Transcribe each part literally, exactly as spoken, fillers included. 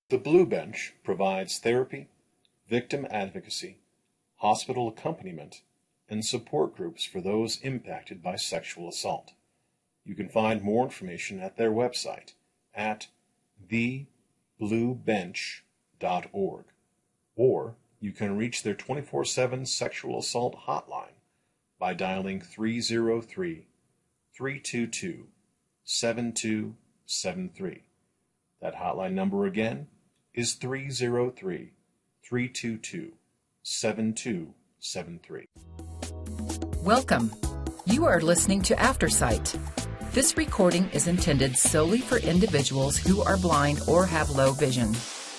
The Blue Bench provides therapy, victim advocacy, hospital accompaniment, and support groups for those impacted by sexual assault. You can find more information at their website at the blue bench dot org, or you can reach their twenty-four seven sexual assault hotline by dialing three oh three, three two two, seven two seven three. That hotline number again is three oh three, three two two, seven two seven three. Welcome. You are listening to Aftersight. This recording is intended solely for individuals who are blind or have low vision.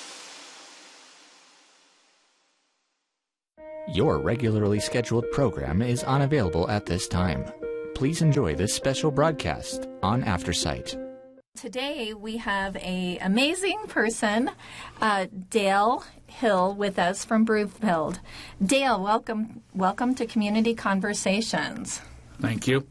Your regularly scheduled program is unavailable at this time. Please enjoy this special broadcast on Aftersight. Today we have an amazing person, uh, Dale Hill, with us from Broomfield. Dale, welcome, welcome to Community Conversations. Thank you.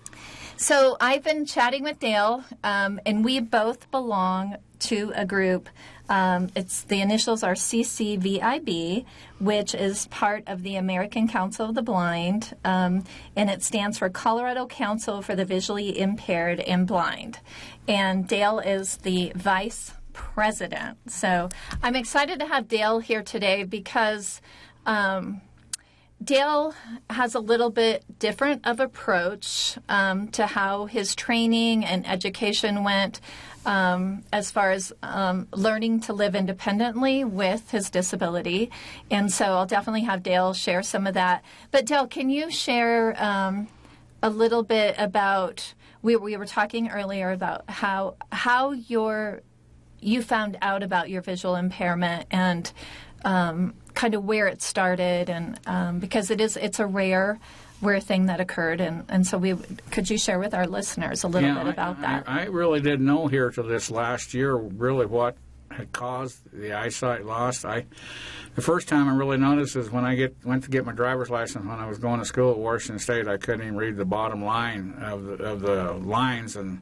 So I've been chatting with Dale, um, and we both belong to a group. Um, it's the initials are C C V I B, which is part of the American Council of the Blind, um, and it stands for Colorado Council for the Visually Impaired and Blind. And Dale is the vice president. So I'm excited to have Dale here today because um, Dale has a little bit different of approach um, to how his training and education went um, as far as um, learning to live independently with his disability. And so I'll definitely have Dale share some of that. But Dale, can you share um, a little bit about, we, we were talking earlier about how how your you found out about your visual impairment and um, kind of where it started, and um, because it is it's a rare rare thing that occurred, and, and so we could you share with our listeners a little yeah, bit about I, that? I, I really didn't know here till this last year really what had caused the eyesight loss. I the first time I really noticed is when I get went to get my driver's license when I was going to school at Washington State. I couldn't even read the bottom line of the, of the lines, and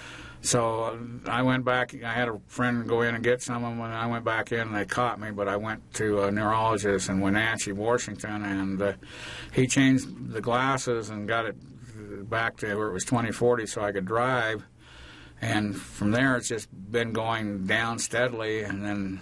so I went back. I had a friend go in and get some of them, and I went back in, and they caught me. But I went to a neurologist in Wenatchee, Washington, and uh, he changed the glasses and got it back to where it was twenty forty so I could drive. And from there, it's just been going down steadily. And then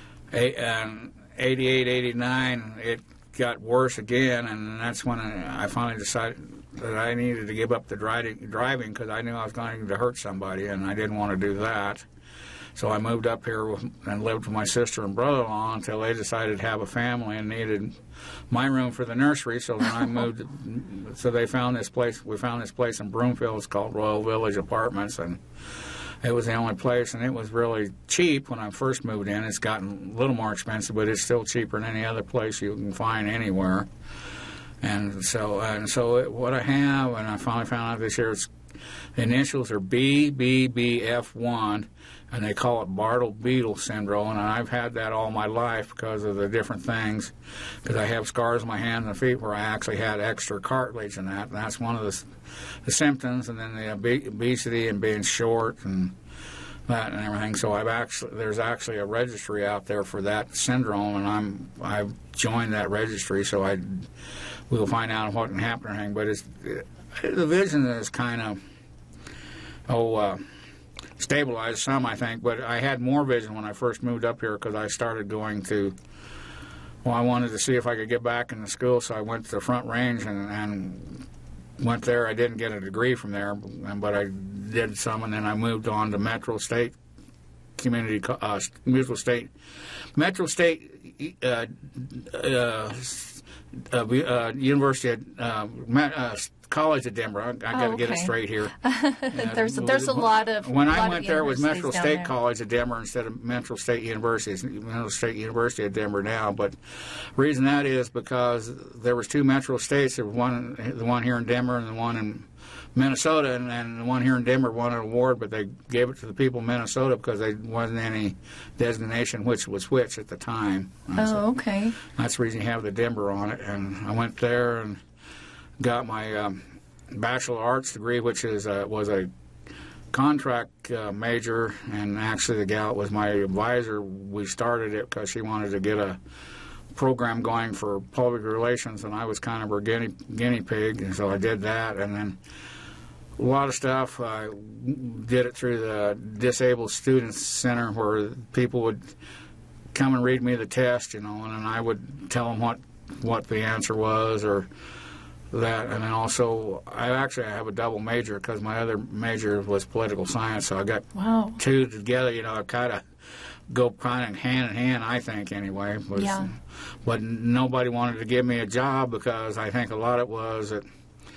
um, eighty-eight, eighty-nine, it got worse again, and that's when I finally decided that I needed to give up the driving because I knew I was going to hurt somebody, and I didn't want to do that. So I moved up here with, and lived with my sister and brother-in-law until they decided to have a family and needed my room for the nursery. So then I moved. So they found this place. We found this place in Broomfield. It's called Royal Village Apartments, and it was the only place, and it was really cheap when I first moved in. It's gotten a little more expensive, but it's still cheaper than any other place you can find anywhere. And so, and so it, what I have, and I finally found out this year, it's, the initials are B B B F one, and they call it Bartle-Biedl syndrome, and I've had that all my life because of the different things, because I have scars on my hands and feet where I actually had extra cartilage and that, and that's one of the, the symptoms, and then the obesity and being short and that and everything. So I've actually there's actually a registry out there for that syndrome, and I'm I've joined that registry, so I we'll find out what can happen or anything. But it's the vision is kind of oh uh, stabilized some, I think. But I had more vision when I first moved up here because I started going to. Well, I wanted to see if I could get back into school, so I went to the Front Range and, and went there. I didn't get a degree from there, but I did some, and then I moved on to Metro State Community, uh, Metro State, Metro State uh, uh, uh, uh, University, uh, uh, College of Denver. I, I got to oh, okay. get it straight here. there's there's a lot of when I went there it was Metro State there. College of Denver instead of Metro State University. It's Metro State University of Denver now. But the reason that is because there was two Metro States. There was one, the one here in Denver and the one in Minnesota, and, and the one here in Denver won an award, but they gave it to the people in Minnesota because there wasn't any designation which was which at the time. Oh, so okay. That's the reason you have the Denver on it. And I went there and got my um, Bachelor of Arts degree, which is uh, was a contract uh, major, and actually the gal that was my advisor, we started it because she wanted to get a program going for public relations, and I was kind of her guinea, guinea pig, and so I did that. And then a lot of stuff, I did it through the Disabled Students Center, where people would come and read me the test, you know, and then I would tell them what, what the answer was, or that. And then also, I actually have a double major because my other major was political science, so I got Wow. two together, you know, kind of go kind of hand in hand, I think, anyway. Was, Yeah. But nobody wanted to give me a job because I think a lot of it was that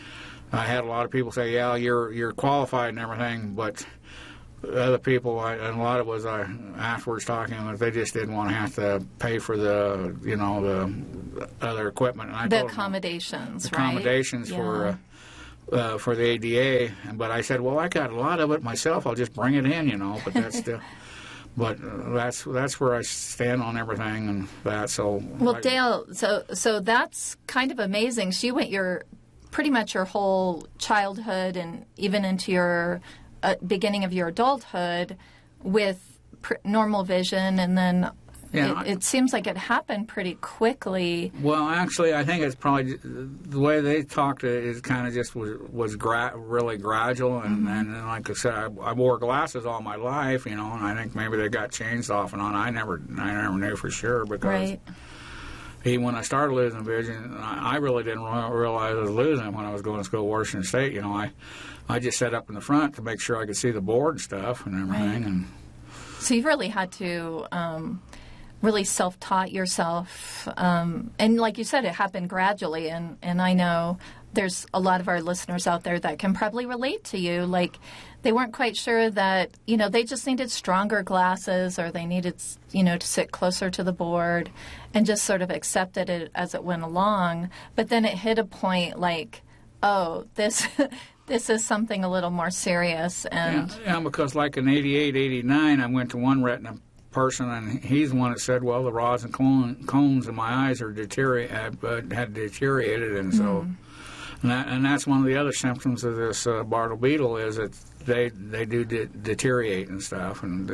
I had a lot of people say, yeah, you're you're qualified and everything, but other people, I, and a lot of it was I afterwards talking to them, they just didn't want to have to pay for the, you know, the other equipment. And I The told them, accommodations, right? accommodations Yeah. for uh, uh, for the A D A. But I said, well, I got a lot of it myself. I'll just bring it in, you know. But that's still, but uh, that's that's where I stand on everything and that. So Well, I, Dale, so so that's kind of amazing. So you went your pretty much your whole childhood and even into your uh, beginning of your adulthood with pr- normal vision, and then Yeah, it, I- it seems like it happened pretty quickly. Well, actually, I think it's probably the way they talked. It is kind of just was was gra- really gradual, and, and, and like I said, I, I wore glasses all my life, you know, and I think maybe they got changed off and on. I never, I never knew for sure because Right. even when I started losing vision, I, I really didn't re- realize I was losing it when I was going to school at Washington State. You know, I, I just sat up in the front to make sure I could see the board and stuff and everything, Right. and. So you've really had to um, really self-taught yourself. Um, and like you said, it happened gradually. And, and I know there's a lot of our listeners out there that can probably relate to you. Like they weren't quite sure that, you know, they just needed stronger glasses or they needed, you know, to sit closer to the board and just sort of accepted it as it went along. But then it hit a point like, oh, this... This is something a little more serious, and Yeah, yeah, because like in eighty-eight, eighty-nine, I went to one retina person, and he's the one that said, well, the rods and cone, cones in my eyes are deteriorate, uh, had deteriorated, and so, Mm. and, that, and that's one of the other symptoms of this uh, Bartle beetle is that they they do de- deteriorate and stuff, and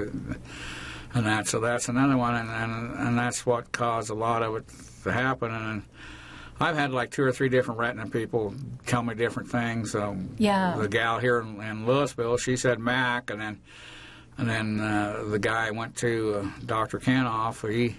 and that, so that's another one, and, and and that's what caused a lot of it to happen, and I've had like two or three different retina people tell me different things. Um, Yeah. The gal here in, in Louisville, she said Mac, and then and then uh, the guy I went to, uh, Doctor Kanoff, he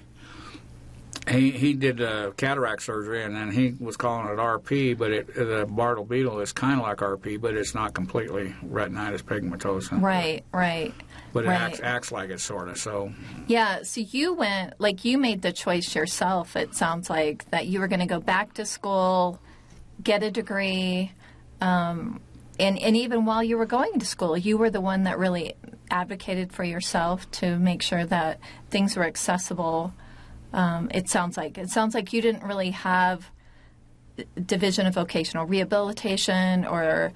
he he did uh, cataract surgery, and then he was calling it R P, but it, the Bartle beetle is kind of like R P, but it's not completely retinitis pigmentosa. right, right. But it right. acts, acts like it, sort of. So Yeah, so you went, like you made the choice yourself, it sounds like, that you were going to go back to school, get a degree, um, and, and even while you were going to school, you were the one that really advocated for yourself to make sure that things were accessible. Um, it sounds like. It sounds like you didn't really have Division of Vocational Rehabilitation or...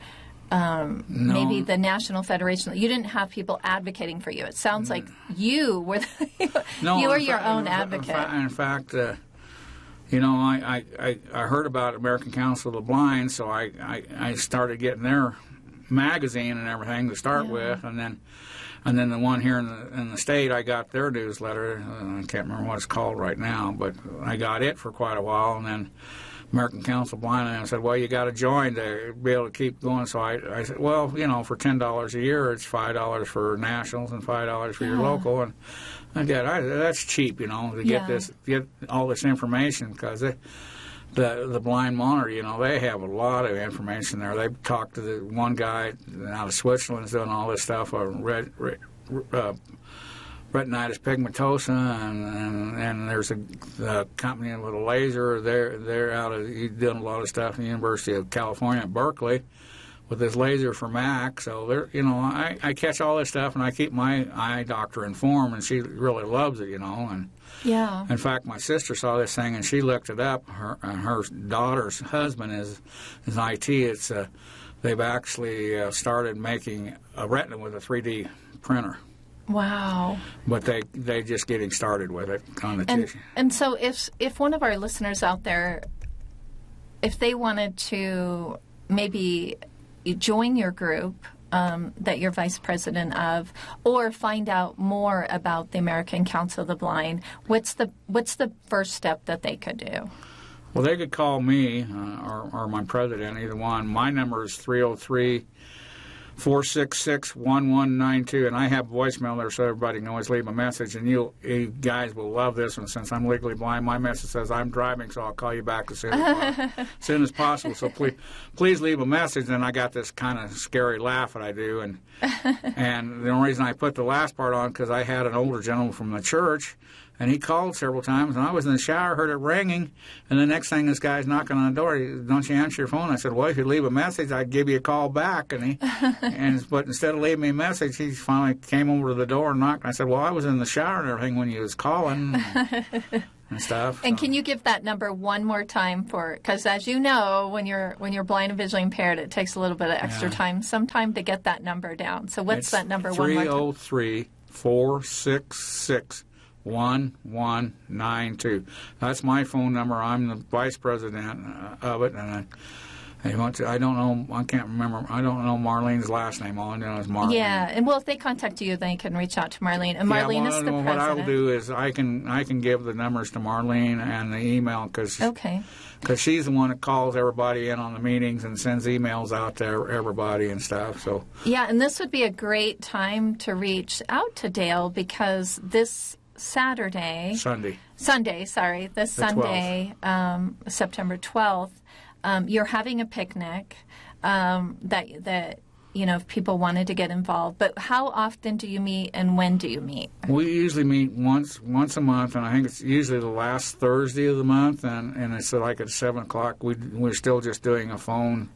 Um, No. maybe the National Federation. You didn't have people advocating for you. It sounds like you were the, No, you were in your fa- own in fa- advocate. In, fa- in fact, uh, you know, I, I, I, I heard about American Council of the Blind, so I, I, I started getting their magazine and everything to start Yeah. with, and then and then the one here in the in the state, I got their newsletter. Uh, I can't remember what it's called right now, but I got it for quite a while, and then American Council of Blind, and I said, well, you got to join to be able to keep going. So I, I said, well, you know, for ten dollars a year, it's five dollars for nationals and five dollars for your Yeah. local. And I did. I, that's cheap, you know, to get Yeah. this, get all this information because they, the the Blind Monitor, you know, they have a lot of information there. They talked to the one guy out of Switzerland doing all this stuff on red, red, uh, retinitis pigmentosa, and, and, and there's a, a company with a laser. They're they're out of he's doing a lot of stuff at the University of California at Berkeley with this laser for Mac. So they're you know I, I catch all this stuff and I keep my eye doctor informed, and she really loves it, you know. And yeah. in fact, my sister saw this thing and she looked it up. Her uh, her daughter's husband is is I T. It's uh, they've actually uh, started making a retina with a three D printer. Wow. But they they just getting started with it on the And tissue. and so if if one of our listeners out there, if they wanted to maybe join your group, um, that you're vice president of, or find out more about the American Council of the Blind, what's the what's the first step that they could do? Well, they could call me uh, or, or my president, either one. My number is three oh three, four six six, one one nine two, and I have voicemail there so everybody can always leave a message. And you, you guys will love this one. Since I'm legally blind, my message says I'm driving, so I'll call you back as soon as, as, soon as possible. So please, please leave a message. And I got this kind of scary laugh that I do. And, and the only reason I put the last part on because I had an older gentleman from the church, and he called several times, and I was in the shower, heard it ringing, and the next thing this guy's knocking on the door. He, don't you answer your phone? I said, well, if you leave a message, I'd give you a call back. And he, and but instead of leaving me a message, he finally came over to the door and knocked. And I said, well, I was in the shower and everything when you was calling and stuff. And so. Can you give that number one more time for? Because as you know, when you're when you're blind and visually impaired, it takes a little bit of extra Yeah. time, some time to get that number down. So what's It's that number one more three time? oh three, four six six, one one nine two. That's my phone number. I'm the vice president uh, of it, and I, I want to. I don't know. I can't remember. I don't know Marlene's last name. All I know is Marlene. Yeah, and well, if they contact you, they can reach out to Marlene. And Marlene yeah, well, is the what president. I'll do is I can I can give the numbers to Marlene and the email because Okay. she's the one that calls everybody in on the meetings and sends emails out to everybody and stuff. So Yeah, and this would be a great time to reach out to Dale because this Saturday, Sunday. Sunday, sorry, this The Sunday, um, September twelfth, um, you're having a picnic um, that that you know if people wanted to get involved. But how often do you meet and when do you meet? We usually meet once once a month, and I think it's usually the last Thursday of the month, and, and it's like at seven o'clock. We we're still just doing a phone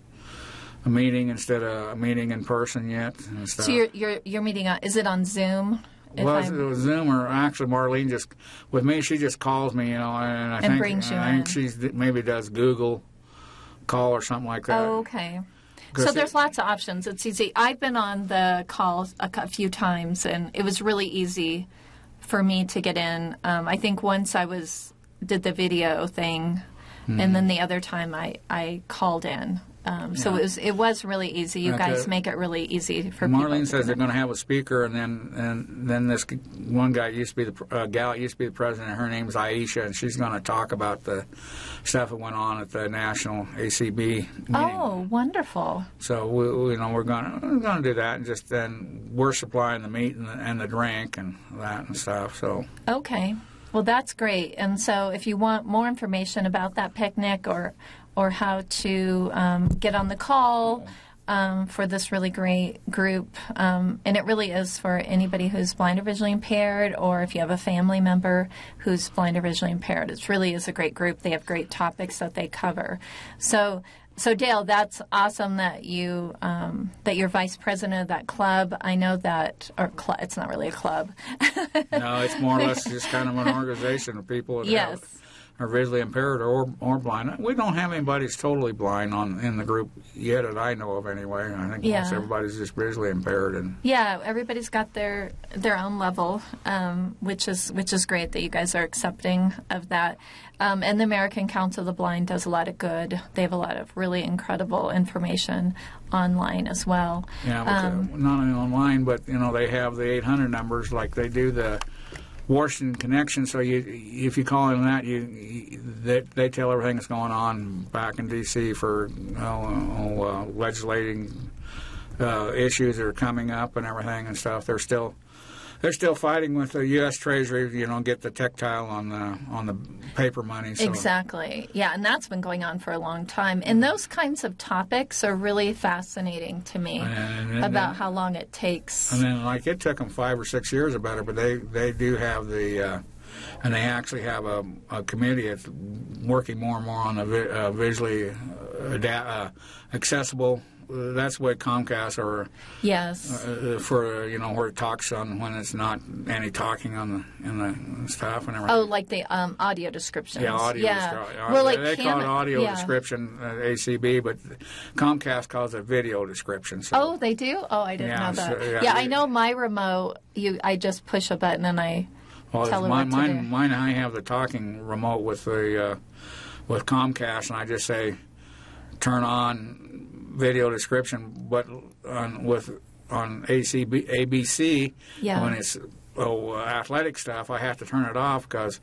a meeting instead of a meeting in person yet. And stuff. So you're you're you're meeting on? Is it on Zoom? If Well, I'm- it was Zoom, or actually Marlene just with me. She just calls me, you know, and I And think brings you I think in. she's maybe does Google call or something like that. Oh, okay. 'Cause So there's it- lots of options. It's easy. I've been on the call a, cou- a few times, and it was really easy for me to get in. Um, I think once I was did the video thing, Hmm. and then the other time I, I called in. Um, so it was it was really easy. You Okay. guys make it really easy for people. Marlene to says come they're in. going to have a speaker, and then and then this one guy used to be the uh, gal used to be the president. Her name's Aisha, and she's going to talk about the stuff that went on at the national A C B meeting. Oh, wonderful! So we, we, you know we're going to we're going to do that, and just then we're supplying the meat and the, and the drink and that and stuff. So Okay. Well, that's great. And so if you want more information about that picnic or or how to um, get on the call um, for this really great group, um, and it really is for anybody who's blind or visually impaired, or if you have a family member who's blind or visually impaired. It really is a great group. They have great topics that they cover. So So Dale, that's awesome that you um, that you're vice president of that club. I know that, or cl- it's not really a club. no, it's more or less just kind of an organization of people that Yes. have, are visually impaired or or blind. We don't have anybody that's totally blind on in the group yet that I know of anyway. I think Yeah. most everybody's just visually impaired. And Yeah, everybody's got their their own level, um, which is which is great that you guys are accepting of that. Um, and the American Council of the Blind does a lot of good. They have a lot of really incredible information online as well. yeah, but, Um, uh, not only online, but you know they have the eight hundred numbers like they do the Washington Connection. So you, if you call in that, you, you they, they tell everything that's going on back in D C for you know, uh, legislating uh, issues that are coming up and everything and stuff. They're still they're still fighting with the U S Treasury, you know, get the tactile on the on the paper money. So. Exactly. Yeah, and that's been going on for a long time. And those kinds of topics are really fascinating to me And- and about then- how long it takes. And then, like, it took them five or six years or better, but they, they do have the, uh, and they actually have a, a committee that's working more and more on the vi- uh, visually uh, ada- uh, accessible. Uh, that's what Comcast or Yes. uh, for you know where it talks on when it's not any talking on the in the stuff and everything. Oh, like the um, audio descriptions. Yeah, audio Yeah. description. Well, like they Cam- call it audio yeah. description, uh, A C B, but Comcast calls it video description. So. Oh, they do? Oh, I didn't Yeah, know that. so, yeah, yeah, I you- know my remote. You, I just push a button and I Well, tell her mine, what to mine, do. mine, I have the talking remote with the uh, with Comcast, and I just say turn on video description, but on, with on A B C, Yeah. when it's oh, uh, athletic stuff, I have to turn it off because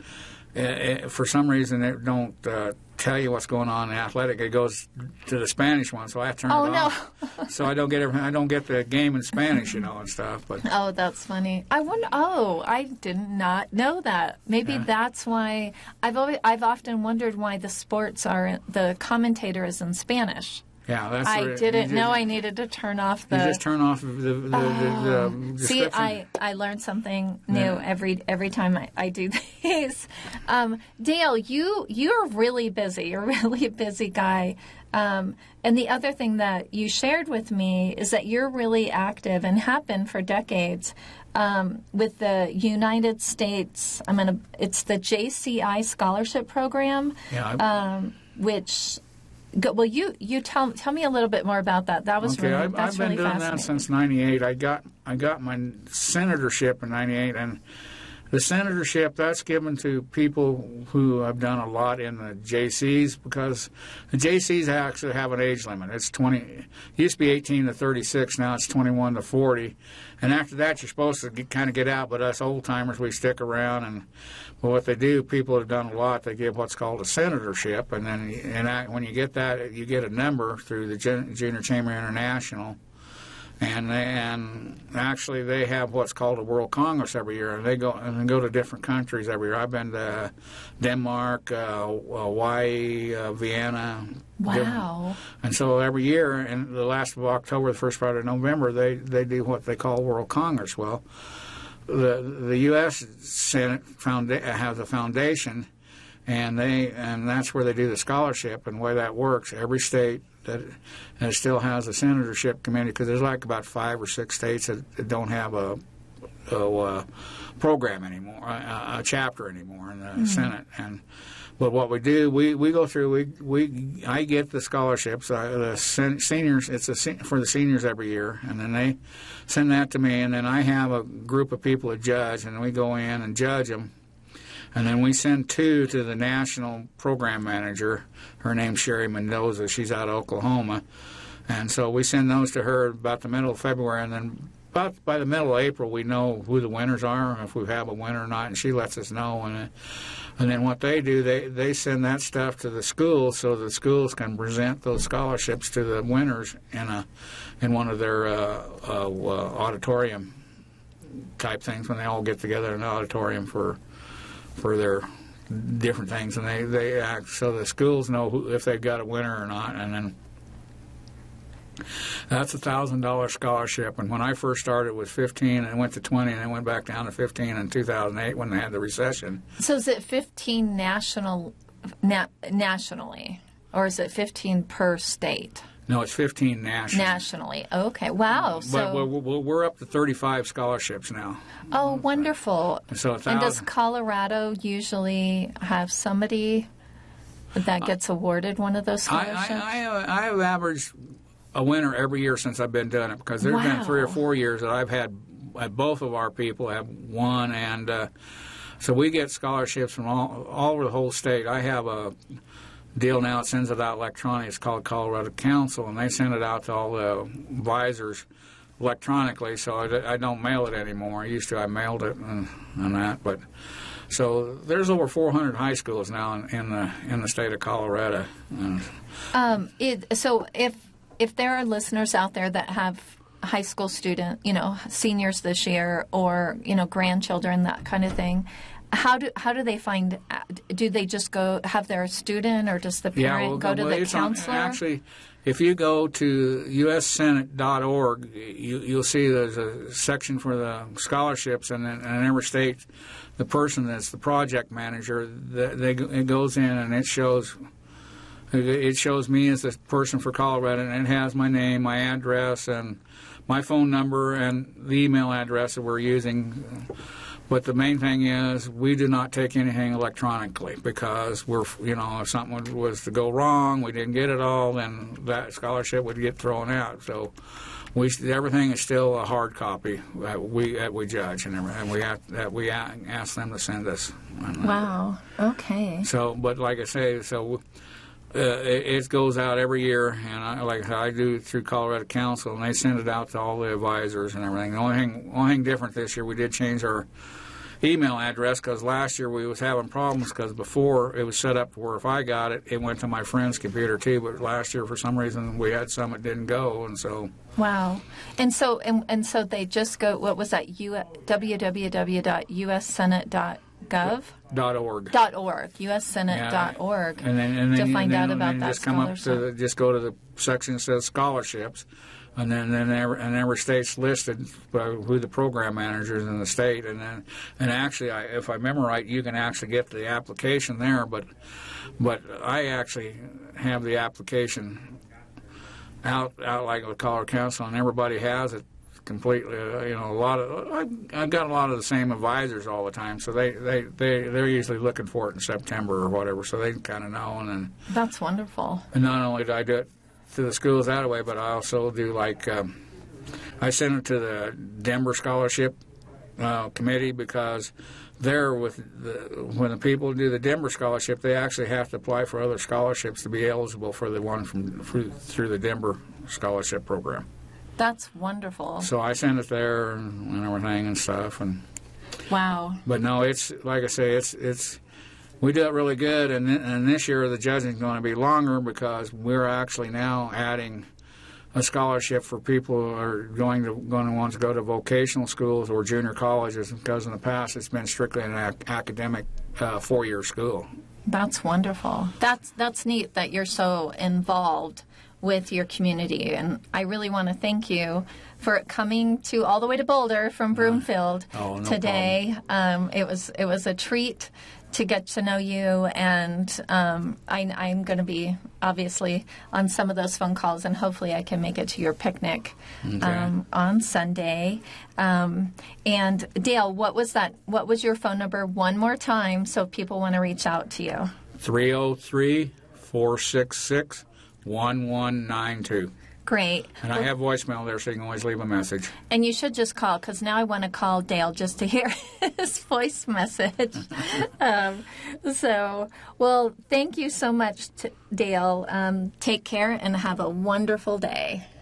uh, for some reason it don't uh, tell you what's going on in athletic. It goes to the Spanish one, so I have to turn Oh, it no. off. So I don't get everything, I don't get the game in Spanish, you know, and stuff. But Oh, that's funny. I wonder. Oh, I did not know that. Maybe Yeah. that's why I've always, I've often wondered why the sports are the commentator is in Spanish. yeah, that's I what it- didn't you know just- I needed to turn off the. You just turn off the, the, the, the, the See, description. I, I learn something new Yeah. every every time I, I do these. Um, Dale, you you're really busy. You're a really busy guy. Um, and the other thing that you shared with me is that you're really active and have been for decades um, with the United States. I'm gonna. It's the J C I Scholarship Program, yeah, I- um, which. Go, well, you you tell tell me a little bit more about that. That was Okay, really I've, that's I've been really doing that fascinating. since ninety-eight. I got I got my senatorship in ninety-eight, and the senatorship, that's given to people who have done a lot in the J Cs, because the J Cs actually have an age limit. It's twenty. It used to be eighteen to thirty-six. Now it's twenty-one to forty. And after that, you're supposed to get, kind of get out. But us old timers, we stick around. And well, what they do, people have done a lot. They give what's called a senatorship, and then and I, when you get that, you get a number through the Jun- Junior Chamber International. And and actually, they have what's called a World Congress every year, and they go and they go to different countries every year. I've been to Denmark, uh, Hawaii, uh, Vienna. Wow. And so every year, in the last of October, the first part of November, they, they do what they call World Congress. Well, the the U S Senate founda- has a foundation, and they and that's where they do the scholarship. And the way that works, every state that and it still has a senatorship committee, because there's like about five or six states that, that don't have a, a, a program anymore, a, a chapter anymore in the mm-hmm. Senate. And but what we do, we, we go through. We we I get the scholarships. Uh, the sen- seniors, it's a se- for the seniors every year, and then they send that to me, and then I have a group of people that judge, and we go in and judge them. And then we send two to the national program manager. Her name's Sherry Mendoza. She's out of Oklahoma. And so we send those to her about the middle of February. And then about by the middle of April, we know who the winners are, and if we have a winner or not. And she lets us know. And, and then what they do, they, they send that stuff to the schools so the schools can present those scholarships to the winners in a in one of their uh, uh, uh, auditorium type things when they all get together in the auditorium for for their different things, and they, they act so the schools know who, if they've got a winner or not, and then that's a thousand dollar scholarship. And when I first started, it was fifteen, and it went to twenty, and it went back down to fifteen in two thousand eight when they had the recession. So is it fifteen national, na- nationally, or is it fifteen per state? No, it's fifteen nationally. Nationally, okay. Wow. So, but we're, we're up to thirty-five scholarships now. Oh, wonderful. So a and does thousand. Colorado usually have somebody that gets awarded one of those I, scholarships? I, I, I have averaged a winner every year since I've been doing it, because there's Wow. been three or four years that I've had uh, both of our people have won, and uh, so we get scholarships from all, all over the whole state. I have a deal now that sends it out electronically. It's called Colorado Council, and they send it out to all the advisors electronically, so I, I don't mail it anymore. I used to, I mailed it and, and that, but so there's over four hundred high schools now in, in the in the state of Colorado. And, Um, it, so if if there are listeners out there that have high school student, you know, seniors this year, or you know, grandchildren, that kind of thing, how do how do they find? Do they just go have their student, or does the parent yeah, well, go to well, the it's on- counselor? actually, if you go to U S Senate dot org, you, you'll see there's a section for the scholarships, and in, in every state, the person that's the project manager, the, they, it goes in and it shows. It shows me as the person for Colorado, and it has my name, my address, and my phone number, and the email address that we're using. But the main thing is we do not take anything electronically, because we're, you know, if something was to go wrong, we didn't get it all, then that scholarship would get thrown out. So we everything is still a hard copy that we that we judge, and, and we have that we ask them to send us. Wow. Okay. So, but like I say, so. uh, it, it goes out every year, and I, like I do through Colorado Council, and they send it out to all the advisors and everything. The only thing, only thing different this year, we did change our email address because last year we was having problems because before it was set up where if I got it, it went to my friend's computer too. But last year, for some reason, we had some that didn't go, and so. Wow. And so and, and so they just go, what was that, U, w w w dot u s senate dot gov? Dot org. Dot org. u s senate dot org. Yeah. And then, and then to find and then, out about and that just come up scholarship. to the, just go to the section that says scholarships. And then, then every, and every state's listed by who the program managers in the state, and then, and actually, I, if I remember right, you can actually get the application there. But, but I actually have the application out, out like with Colorado Council, and everybody has it completely. Uh, you know, a lot of I've, I've got a lot of the same advisors all the time, so they they they they're usually looking for it in September or whatever, so they kind of know. And then that's wonderful. And not only do I do it to the schools that way, but I also do like um, I send it to the Denver Scholarship uh, Committee because there with the, when the people do the Denver Scholarship, they actually have to apply for other scholarships to be eligible for the one from through, through the Denver Scholarship Program. That's wonderful. So I send it there and everything and stuff, and wow. But no, it's like I say, it's it's. We do it really good, and, and this year the judging is going to be longer because we're actually now adding a scholarship for people who are going to going to want to go to vocational schools or junior colleges, because in the past it's been strictly an ac- academic uh, four-year school. That's wonderful. That's that's neat that you're so involved with your community, and I really want to thank you for coming to all the way to Boulder from Broomfield oh, no today. Um, it was it was a treat to get to know you, and um, I, I'm going to be obviously on some of those phone calls, and hopefully I can make it to your picnic okay. um, on Sunday. Um, and Dale, what was that? What was your phone number one more time so people want to reach out to you? three oh three, four six six, one one nine two. Great. And I have voicemail there, so you can always leave a message. And you should just call, because now I want to call Dale just to hear his voice message. um, so, well, thank you so much, t- Dale. Um, take care and have a wonderful day.